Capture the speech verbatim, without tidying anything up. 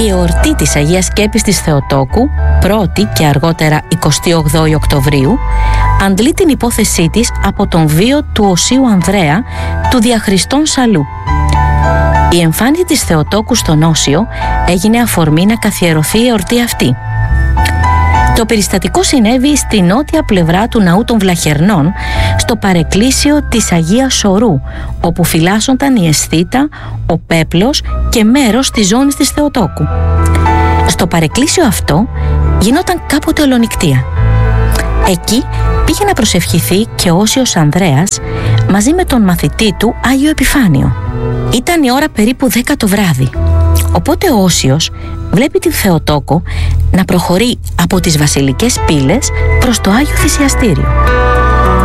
Η εορτή της Αγίας Σκέπης της Θεοτόκου, πρώτη και αργότερα εικοστή όγδοη Οκτωβρίου, αντλεί την υπόθεσή της από τον βίο του Οσίου Ανδρέα του Διαχριστών Σαλού. Η εμφάνιση της Θεοτόκου στον Όσιο έγινε αφορμή να καθιερωθεί η εορτή αυτή. Το περιστατικό συνέβη στη νότια πλευρά του ναού των Βλαχερνών, στο παρεκκλήσιο της Αγίας Σωρού, όπου φυλάσσονταν η Αισθήτα, ο Πέπλος και μέρος της ζώνης της Θεοτόκου. Στο παρεκκλήσιο αυτό γινόταν κάποτε ολονικτία. Εκεί πήγε να προσευχηθεί και ο Όσιος Ανδρέας μαζί με τον μαθητή του Άγιο Επιφάνιο. Ήταν η ώρα περίπου δέκα το βράδυ. Οπότε ο Όσιος βλέπει την Θεοτόκο να προχωρεί από τις βασιλικές πύλες προς το Άγιο Θυσιαστήριο.